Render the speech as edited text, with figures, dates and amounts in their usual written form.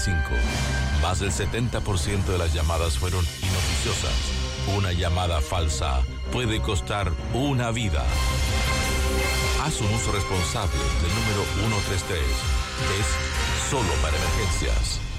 165. Más del 70% de las llamadas fueron inoficiosas. Una llamada falsa puede costar una vida. Haz un uso responsable del número 133. Es solo para emergencias.